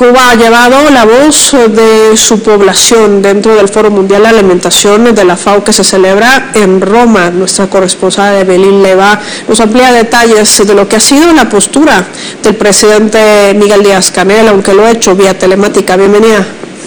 Cuba ha llevado la voz de su población dentro del Foro Mundial de Alimentación de la FAO que se celebra en Roma. Nuestra corresponsal Evelyn Leva nos amplía detalles de lo que ha sido la postura del presidente Miguel Díaz-Canel, aunque lo ha hecho vía telemática. Bienvenida.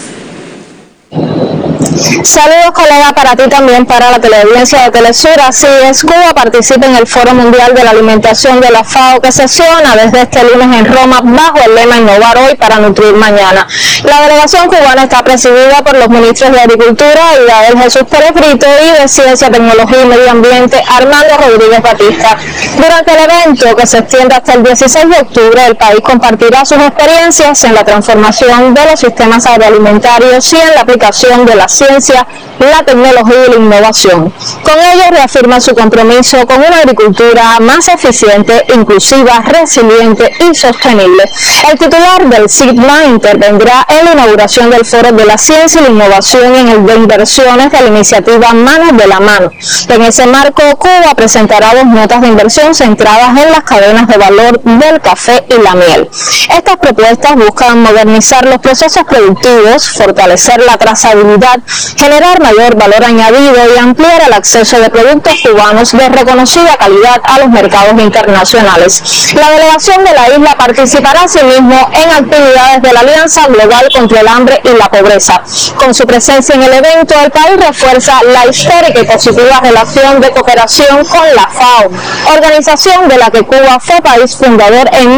Saludos, colega, para ti también, para la teleaudiencia de Telesur. Así es, Cuba participa en el Foro Mundial de la Alimentación de la FAO que sesiona desde este lunes en Roma bajo el lema Innovar hoy para nutrir mañana. La delegación cubana está presidida por los ministros de Agricultura, Idael Jesús Pérez Brito, y de Ciencia, Tecnología y Medio Ambiente, Armando Rodríguez Batista. Durante el evento, que se extiende hasta el 16 de octubre, el país compartirá sus experiencias en la transformación de los sistemas agroalimentarios y en la aplicación de la ciencia, la tecnología y la innovación. Con ello reafirma su compromiso con una agricultura más eficiente, inclusiva, resiliente y sostenible. El titular del SIGMA intervendrá en la inauguración del Foro de la Ciencia y la Innovación en el de inversiones de la iniciativa Manos de la Mano. En ese marco, Cuba presentará 2 notas de inversión centradas en las cadenas de valor del café y la miel. Estas propuestas buscan modernizar los procesos productivos, fortalecer la trazabilidad, generar mayor valor añadido y ampliar el acceso de productos cubanos de reconocida calidad a los mercados internacionales. La delegación de la isla participará asimismo en actividades de la Alianza Global contra el Hambre y la Pobreza. Con su presencia en el evento, el país refuerza la histórica y positiva relación de cooperación con la FAO, organización de la que Cuba fue país fundador en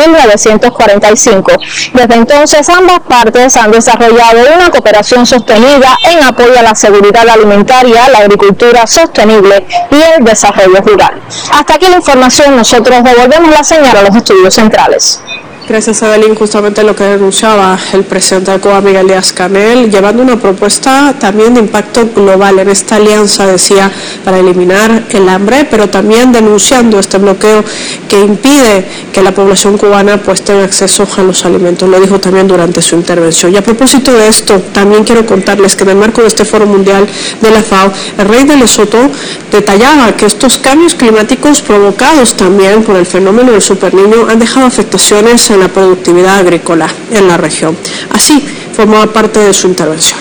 1945. Desde entonces, ambas partes han desarrollado una cooperación sostenida en apoyo a la seguridad alimentaria, la agricultura sostenible y el desarrollo rural. Hasta aquí la información, nosotros devolvemos la señal a los estudios centrales. Gracias, Evelyn. Justamente lo que denunciaba el presidente de Cuba, Miguel Díaz-Canel, llevando una propuesta también de impacto global en esta alianza, decía, para eliminar el hambre, pero también denunciando este bloqueo que impide que la población cubana pues tenga acceso a los alimentos. Lo dijo también durante su intervención. Y a propósito de esto, también quiero contarles que en el marco de este Foro Mundial de la FAO, el rey de Lesoto detallaba que estos cambios climáticos provocados también por el fenómeno del superniño han dejado afectaciones en la productividad agrícola en la región. Así formaba parte de su intervención.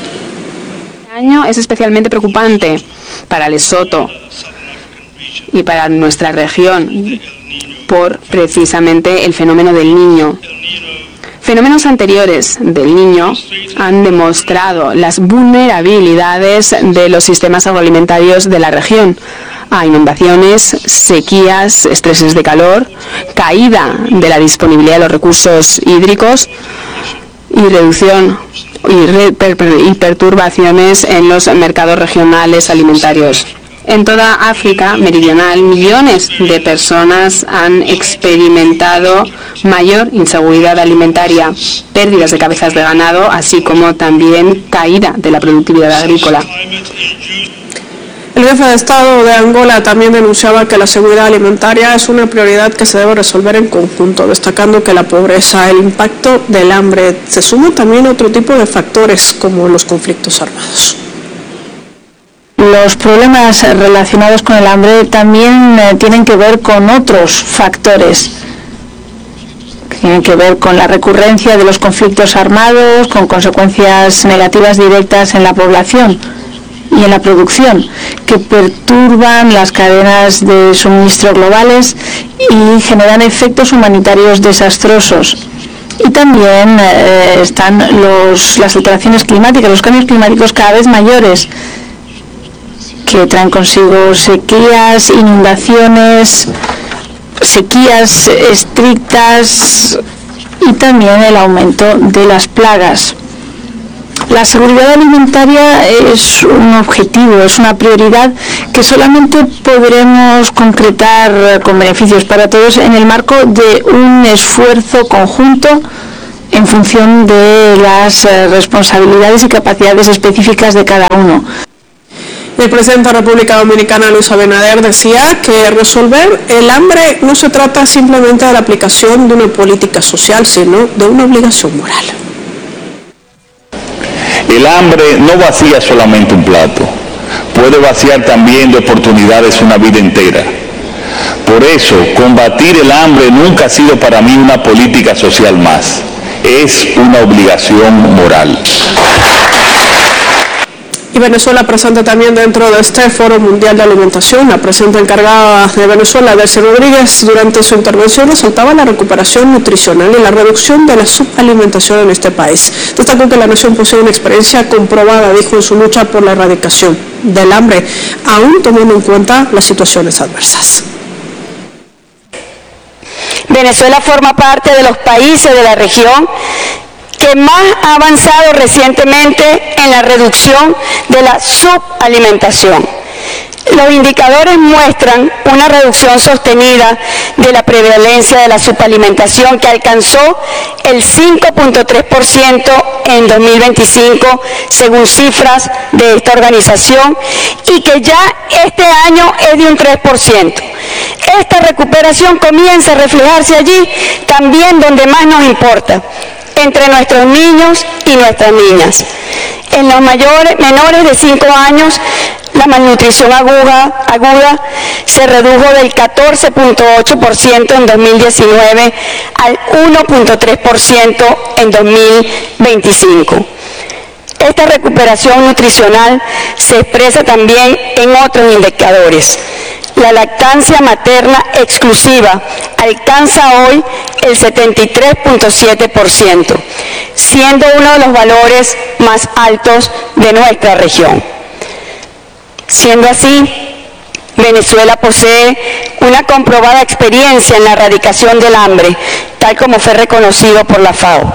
Este año es especialmente preocupante para Lesoto y para nuestra región por precisamente el fenómeno del Niño. Fenómenos anteriores del Niño han demostrado las vulnerabilidades de los sistemas agroalimentarios de la región a inundaciones, sequías, estreses de calor, caída de la disponibilidad de los recursos hídricos y reducción y perturbaciones en los mercados regionales alimentarios. En toda África meridional, millones de personas han experimentado mayor inseguridad alimentaria, pérdidas de cabezas de ganado, así como también caída de la productividad agrícola. El jefe de Estado de Angola también denunciaba que la seguridad alimentaria es una prioridad que se debe resolver en conjunto, destacando que la pobreza, el impacto del hambre, se suma también a otro tipo de factores como los conflictos armados. Los problemas relacionados con el hambre también tienen que ver con otros factores. Tienen que ver con la recurrencia de los conflictos armados, con consecuencias negativas directas en la población y en la producción, que perturban las cadenas de suministro globales y generan efectos humanitarios desastrosos. Y también están las alteraciones climáticas, los cambios climáticos cada vez mayores, que traen consigo sequías, inundaciones, sequías estrictas y también el aumento de las plagas. La seguridad alimentaria es un objetivo, es una prioridad que solamente podremos concretar con beneficios para todos en el marco de un esfuerzo conjunto en función de las responsabilidades y capacidades específicas de cada uno. El presidente de la República Dominicana, Luis Abinader, decía que resolver el hambre no se trata simplemente de la aplicación de una política social, sino de una obligación moral. El hambre no vacía solamente un plato, puede vaciar también de oportunidades una vida entera. Por eso, combatir el hambre nunca ha sido para mí una política social más. es una obligación moral. Y Venezuela presenta también dentro de este Foro Mundial de Alimentación. La presidenta encargada de Venezuela, Delcy Rodríguez, durante su intervención resaltaba la recuperación nutricional y la reducción de la subalimentación en este país. Destacó que la nación posee una experiencia comprobada, dijo, en su lucha por la erradicación del hambre, aún tomando en cuenta las situaciones adversas. Venezuela forma parte de los países de la región que más ha avanzado recientemente en la reducción de la subalimentación. Los indicadores muestran una reducción sostenida de la prevalencia de la subalimentación que alcanzó el 5.3% en 2025, según cifras de esta organización, y que ya este año es de un 3%. Esta recuperación comienza a reflejarse allí también donde más nos importa, entre nuestros niños y nuestras niñas. En los menores de 5 años, la malnutrición aguda se redujo del 14.8% en 2019 al 1.3% en 2025. Esta recuperación nutricional se expresa también en otros indicadores. La lactancia materna exclusiva alcanza hoy el 73.7%, siendo uno de los valores más altos de nuestra región. Siendo así, Venezuela posee una comprobada experiencia en la erradicación del hambre, tal como fue reconocido por la FAO.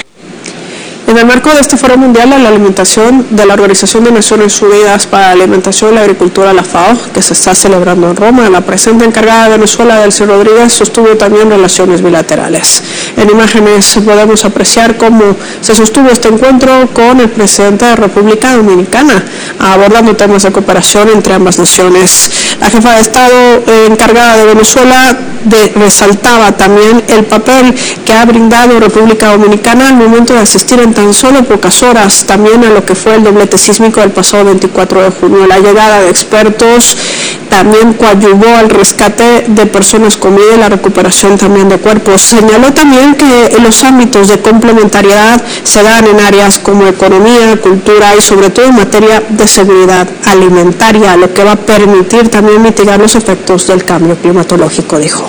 En el marco de este Foro Mundial de la Alimentación de la Organización de Naciones Unidas para la Alimentación y la Agricultura, la FAO, que se está celebrando en Roma, la presidenta encargada de Venezuela, Delcy Rodríguez, sostuvo también relaciones bilaterales. En imágenes podemos apreciar cómo se sostuvo este encuentro con el presidente de la República Dominicana, abordando temas de cooperación entre ambas naciones. La jefa de Estado encargada de Venezuela resaltaba también el papel que ha brindado República Dominicana al momento de asistir en tan solo pocas horas también a lo que fue el doblete sísmico del pasado 24 de junio. La llegada de expertos también coadyuvó al rescate de personas con vida y la recuperación también de cuerpos. Señaló también que los ámbitos de complementariedad se dan en áreas como economía, cultura y sobre todo en materia de seguridad alimentaria, lo que va a permitir también mitigar los efectos del cambio climatológico, dijo.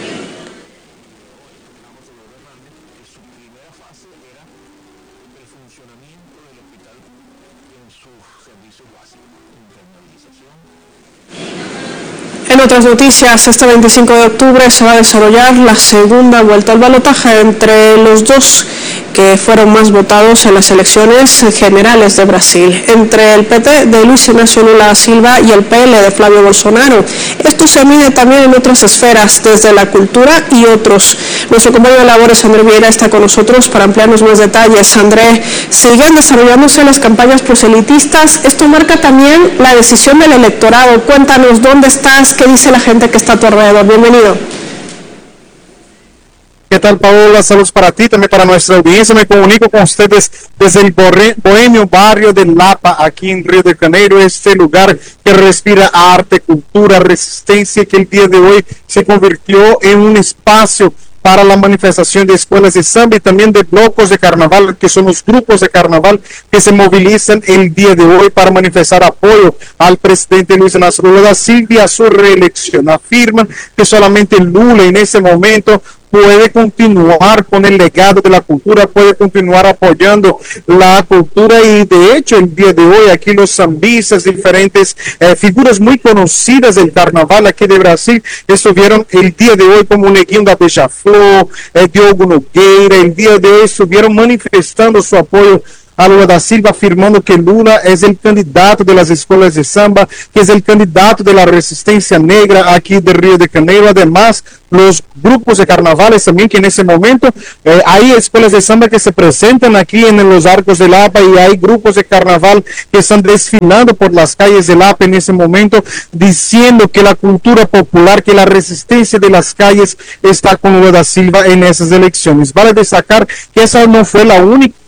En otras noticias, este 25 de octubre se va a desarrollar la segunda vuelta al balotaje entre los dos que fueron más votados en las elecciones generales de Brasil, entre el PT de Luis Inácio Lula da Silva y el PL de Flavio Bolsonaro. Esto se mide también en otras esferas, desde la cultura y otros. Nuestro compañero de labores, André Vieira, está con nosotros para ampliarnos más detalles. André, siguen desarrollándose las campañas proselitistas. Esto marca también la decisión del electorado. Cuéntanos, ¿dónde estás? ¿Qué dice la gente que está a tu alrededor? Bienvenido. ¿Qué tal, Paola? Saludos para ti, también para nuestra audiencia. Me comunico con ustedes desde el bohemio barrio de Lapa, aquí en Río de Janeiro, este lugar que respira arte, cultura, resistencia, que el día de hoy se convirtió en un espacio para la manifestación de escuelas de samba y también de blocos de carnaval, que son los grupos de carnaval que se movilizan el día de hoy para manifestar apoyo al presidente Luis Inácio Lula da Silva a su reelección. Afirman que solamente Lula en ese momento puede continuar con el legado de la cultura, puede continuar apoyando la cultura y de hecho el día de hoy aquí los sambistas, diferentes figuras muy conocidas del carnaval aquí de Brasil estuvieron el día de hoy como Neguinho da Beija-Flor, Diogo Nogueira, el día de hoy estuvieron manifestando su apoyo a Lula da Silva, afirmando que Lula es el candidato de las escuelas de samba, que es el candidato de la resistencia negra aquí de Río de Janeiro. Además, los grupos de carnavales también, que en ese momento hay escuelas de samba que se presentan aquí en los arcos de Lapa y hay grupos de carnaval que están desfilando por las calles de Lapa en ese momento, diciendo que la cultura popular, que la resistencia de las calles está con Lula da Silva en esas elecciones. Vale destacar que esa no fue la única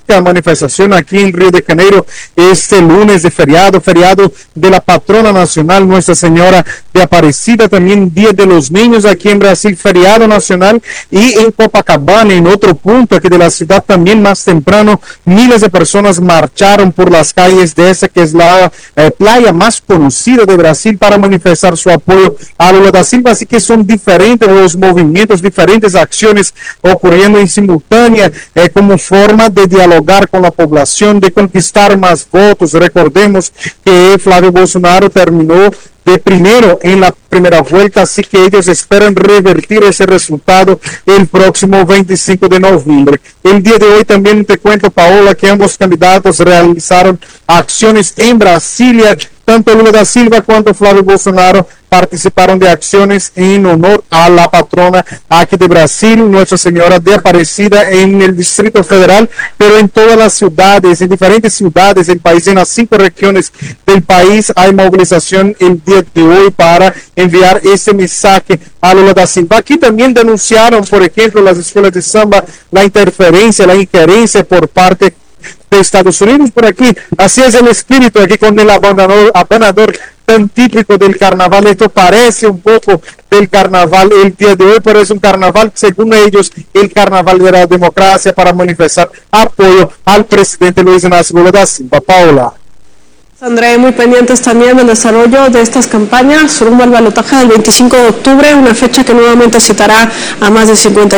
única manifestación aquí en Río de Janeiro este lunes de feriado de la patrona nacional Nuestra Señora de Aparecida, también Día de los Niños aquí en Brasil, feriado nacional, y en Copacabana, en otro punto aquí de la ciudad, también más temprano, miles de personas marcharon por las calles de esa que es la playa más conocida de Brasil para manifestar su apoyo a Lula da Silva. Así que son diferentes los movimientos, diferentes acciones ocurriendo en simultánea como forma de dialogar con la población, de conquistar más votos. Recordemos que Flávio Bolsonaro terminó de primero en la primera vuelta, así que ellos esperan revertir ese resultado el próximo 25 de noviembre. El día de hoy también te cuento, Paola, que ambos candidatos realizaron acciones en Brasilia. Tanto Lula da Silva cuanto Flávio Bolsonaro participaron de acciones en honor a la patrona aquí de Brasil, Nuestra Señora de Aparecida, en el Distrito Federal, pero en todas las ciudades, en diferentes ciudades del país, en las 5 regiones del país, hay movilización el día de hoy para enviar ese mensaje a Lula da Silva. Aquí también denunciaron, por ejemplo, las escuelas de samba, la interferencia, la injerencia por parte de Estados Unidos por aquí. Así es el espíritu aquí con el abanador tan típico del carnaval. Esto parece un poco del carnaval el día de hoy, pero es un carnaval, según ellos, el carnaval de la democracia, para manifestar apoyo al presidente Luis Ignacio Lula da Silva. Paola. André, muy pendientes también del desarrollo de estas campañas rumbo al balotaje del 25 de octubre, una fecha que nuevamente citará a más de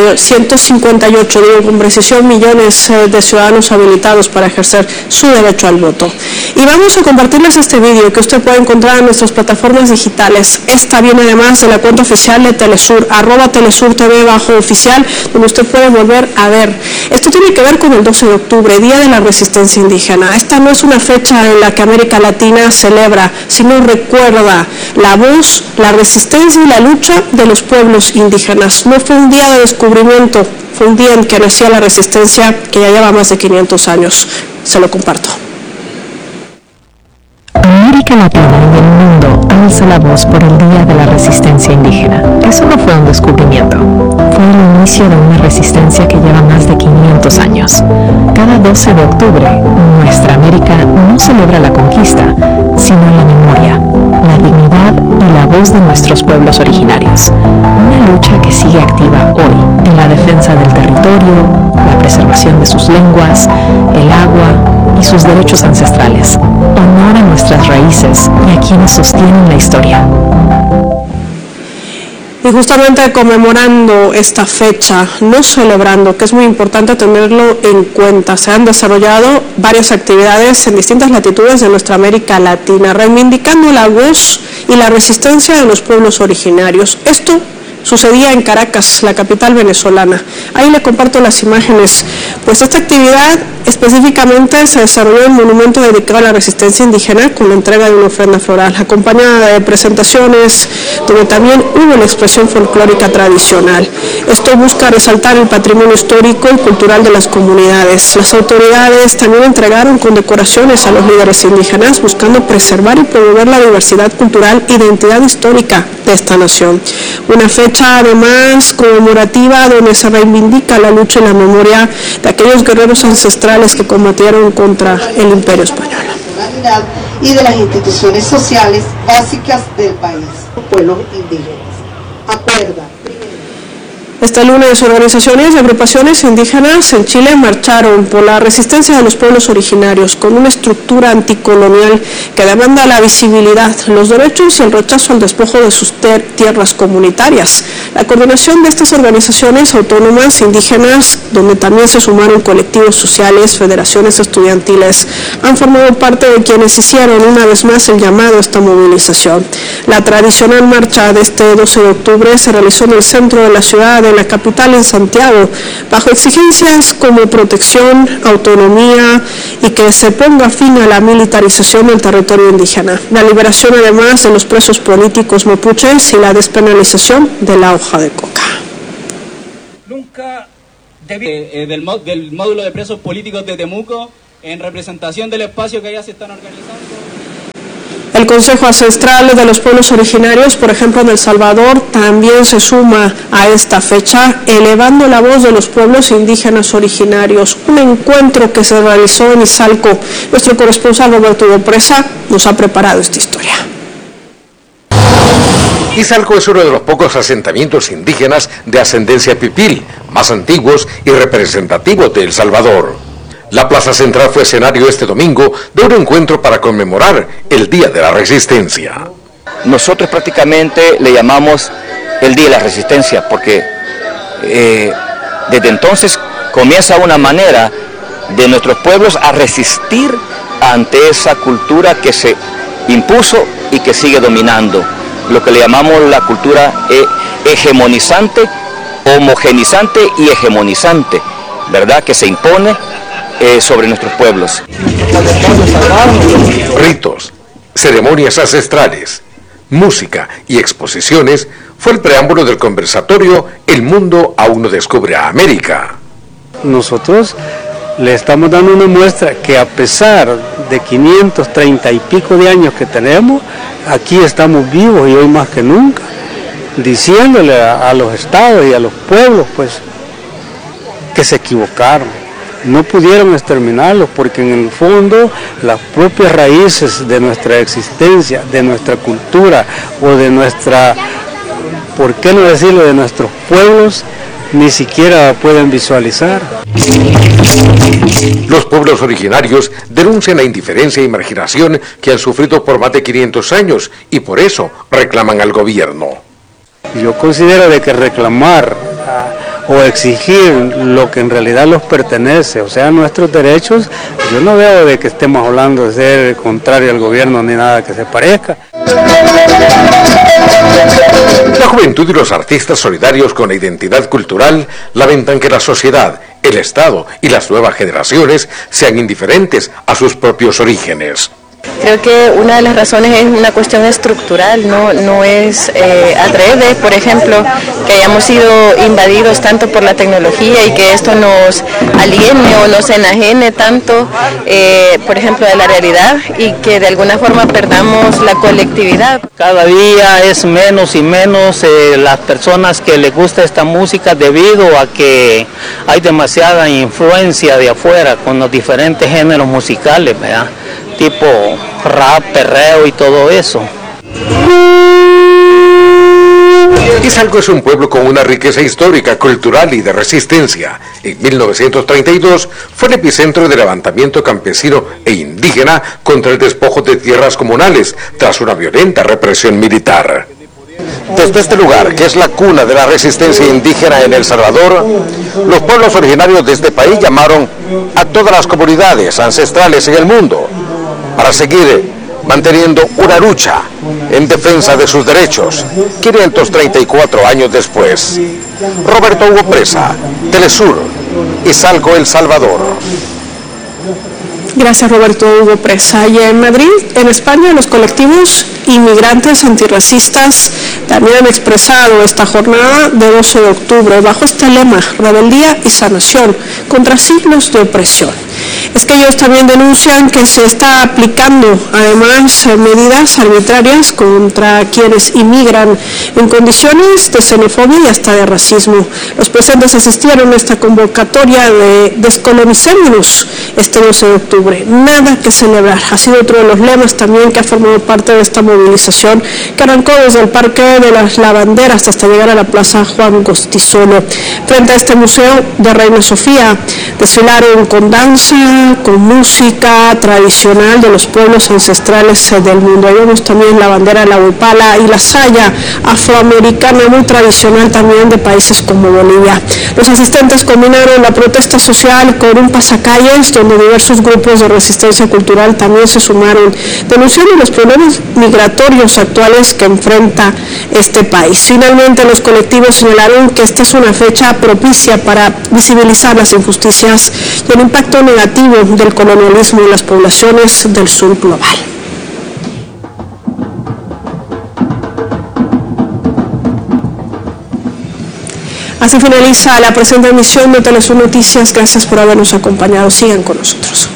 158, con precisión, millones de ciudadanos habilitados para ejercer su derecho al voto. Y vamos a compartirles este vídeo que usted puede encontrar en nuestras plataformas digitales. Esta viene además de la cuenta oficial de Telesur, @TelesurTV_oficial, donde usted puede volver a ver. Esto tiene que ver con el 12 de octubre, Día de la Resistencia Indígena. Esta no es una fecha en la que América Latina celebra, sino recuerda la voz, la resistencia y la lucha de los pueblos indígenas. No fue un día de descubrimiento, fue un día en que nacía la resistencia que ya lleva más de 500 años. Se lo comparto. América Latina y el mundo alza la voz por el Día de la Resistencia Indígena. Eso no fue un descubrimiento, fue el inicio de una resistencia que lleva más de 500 años. Cada 12 de octubre, nuestra América no celebra la conquista, sino la memoria, la dignidad y la voz de nuestros pueblos originarios. Una lucha que sigue activa hoy en la defensa del territorio, la preservación de sus lenguas, el agua y sus derechos ancestrales. Honor a nuestras raíces y a quienes sostienen la historia. Y justamente conmemorando esta fecha, no celebrando, que es muy importante tenerlo en cuenta, se han desarrollado varias actividades en distintas latitudes de nuestra América Latina, reivindicando la voz y la resistencia de los pueblos originarios. Esto sucedía en Caracas, la capital venezolana. Ahí le comparto las imágenes. Pues esta actividad específicamente se desarrolló en un monumento dedicado a la resistencia indígena con la entrega de una ofrenda floral, acompañada de presentaciones donde también hubo la expresión folclórica tradicional. Esto busca resaltar el patrimonio histórico y cultural de las comunidades. Las autoridades también entregaron condecoraciones a los líderes indígenas, buscando preservar y promover la diversidad cultural e identidad histórica de esta nación. Una fecha además conmemorativa donde se reivindica la lucha y la memoria de aquellos guerreros ancestrales que combatieron contra el Imperio Español. Y de las instituciones sociales básicas del país, los pueblos indígenas. Acuerda. Este lunes, organizaciones y agrupaciones indígenas en Chile marcharon por la resistencia de los pueblos originarios con una estructura anticolonial que demanda la visibilidad, los derechos y el rechazo al despojo de sus tierras comunitarias. La coordinación de estas organizaciones autónomas indígenas, donde también se sumaron colectivos sociales, federaciones estudiantiles, han formado parte de quienes hicieron una vez más el llamado a esta movilización. La tradicional marcha de este 12 de octubre se realizó en el centro de la ciudad, en la capital, en Santiago, bajo exigencias como protección, autonomía y que se ponga fin a la militarización del territorio indígena, la liberación además de los presos políticos mapuches y la despenalización de la hoja de coca. Nunca del módulo de presos políticos de Temuco, en representación del espacio que allá se están organizando. El Consejo Ancestral de los Pueblos Originarios, por ejemplo en El Salvador, también se suma a esta fecha, elevando la voz de los pueblos indígenas originarios. Un encuentro que se realizó en Izalco. Nuestro corresponsal Roberto Hugo Presa nos ha preparado esta historia. Izalco es uno de los pocos asentamientos indígenas de ascendencia pipil, más antiguos y representativos de El Salvador. La plaza central fue escenario este domingo de un encuentro para conmemorar el Día de la Resistencia. Nosotros prácticamente le llamamos el Día de la Resistencia porque desde entonces comienza una manera de nuestros pueblos a resistir ante esa cultura que se impuso y que sigue dominando. Lo que le llamamos la cultura hegemonizante, homogenizante y hegemonizante, ¿verdad? Que se impone sobre nuestros pueblos. Ritos, ceremonias ancestrales, música y exposiciones fue el preámbulo del conversatorio El Mundo Aún No Descubre a América. Nosotros le estamos dando una muestra que a pesar de 530 y pico de años que tenemos, aquí estamos vivos y hoy más que nunca, diciéndole a los estados y a los pueblos pues que se equivocaron. No pudieron exterminarlos porque en el fondo las propias raíces de nuestra existencia, de nuestra cultura o de nuestra, ¿por qué no decirlo?, de nuestros pueblos, ni siquiera pueden visualizar. Los pueblos originarios denuncian la indiferencia y marginación que han sufrido por más de 500 años y por eso reclaman al gobierno. Yo considero de que reclamar o exigir lo que en realidad los pertenece, o sea, nuestros derechos, yo no veo de que estemos hablando de ser contrario al gobierno ni nada que se parezca. La juventud y los artistas solidarios con la identidad cultural lamentan que la sociedad, el Estado y las nuevas generaciones sean indiferentes a sus propios orígenes. Creo que una de las razones es una cuestión estructural, no es adrede, por ejemplo, que hayamos sido invadidos tanto por la tecnología y que esto nos aliene o nos enajene tanto, por ejemplo, de la realidad y que de alguna forma perdamos la colectividad. Cada día es menos y menos las personas que les gusta esta música debido a que hay demasiada influencia de afuera con los diferentes géneros musicales, ¿verdad? Tipo rap, perreo y todo eso. Izalco es un pueblo con una riqueza histórica, cultural y de resistencia. En 1932 fue el epicentro del levantamiento campesino e indígena contra el despojo de tierras comunales tras una violenta represión militar. Desde este lugar, que es la cuna de la resistencia indígena en El Salvador, los pueblos originarios de este país llamaron a todas las comunidades ancestrales en el mundo para seguir manteniendo una lucha en defensa de sus derechos, 534 años después. Roberto Hugo Presa, Telesur, Izalco, El Salvador. Gracias, Roberto Hugo Presa. Y en Madrid, en España, los colectivos inmigrantes antirracistas también han expresado esta jornada de 12 de octubre bajo este lema, rebeldía y sanación contra siglos de opresión. Es que ellos también denuncian que se está aplicando además medidas arbitrarias contra quienes inmigran en condiciones de xenofobia y hasta de racismo. Los presentes asistieron a esta convocatoria de Descolonizémonos este 12 de octubre. Nada que celebrar. Ha sido otro de los lemas también que ha formado parte de esta movilización que arrancó desde el Parque de las Lavanderas hasta llegar a la Plaza Juan Gostisolo. Frente a este museo de Reina Sofía desfilaron con danza, con música tradicional de los pueblos ancestrales del mundo. Ahí vemos también la bandera de la huipala y la saya afroamericana muy tradicional también de países como Bolivia. Los asistentes combinaron la protesta social con un pasacalles donde diversos grupos de resistencia cultural también se sumaron, denunciando los problemas migratorios actuales que enfrenta este país. Finalmente, los colectivos señalaron que esta es una fecha propicia para visibilizar las injusticias y el impacto negativo del colonialismo en las poblaciones del sur global. Así finaliza la presente emisión de Telesur Noticias. Gracias por habernos acompañado. Sigan con nosotros.